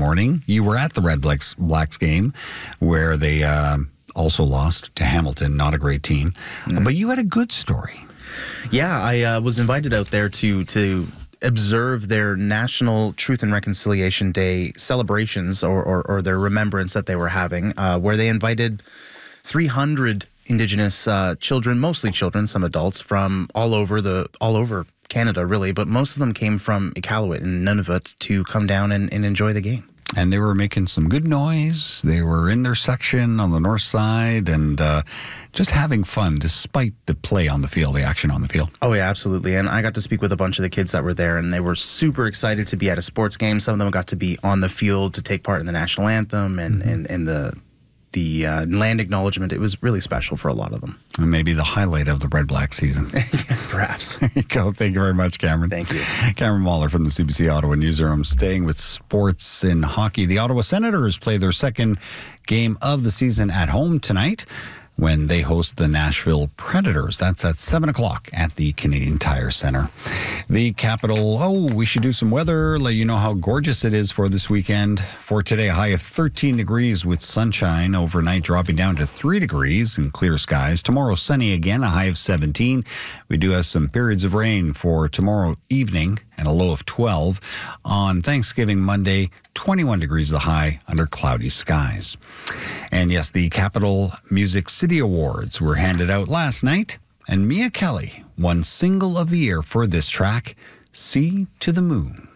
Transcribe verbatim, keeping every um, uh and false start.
morning. You were at the Red Blacks, Blacks game where they uh, also lost to Hamilton. Not a great team. Mm. But you had a good story. Yeah, I uh, was invited out there to to observe their National Truth and Reconciliation Day celebrations or, or, or their remembrance that they were having, uh, where they invited three hundred Indigenous uh, children, mostly children, some adults, from all over the all over Canada, really, but most of them came from Iqaluit and Nunavut to come down and, and enjoy the game. And they were making some good noise. They were in their section on the north side and uh, just having fun despite the play on the field, the action on the field. Oh, yeah, absolutely. And I got to speak with a bunch of the kids that were there, and they were super excited to be at a sports game. Some of them got to be on the field to take part in the national anthem and, mm-hmm. and, and the the uh, land acknowledgement. It was really special for a lot of them. And maybe the highlight of the Red Black season. Yeah, perhaps. There you go. Thank you very much, Cameron. Thank you. Cameron Waller from the C B C Ottawa Newsroom. Staying with sports in hockey, the Ottawa Senators play their second game of the season at home tonight when they host the Nashville Predators. That's at seven o'clock at the Canadian Tire Center. The capital, oh, we should do some weather, let you know how gorgeous it is for this weekend. For today, a high of thirteen degrees with sunshine. Overnight, dropping down to three degrees and clear skies. Tomorrow, sunny again, a high of seventeen. We do have some periods of rain for tomorrow evening and a low of twelve. On Thanksgiving Monday, twenty-one degrees the high under cloudy skies. And yes, the Capital Music City Awards were handed out last night, and Mia Kelly won Single of the Year for this track, See to the Moon.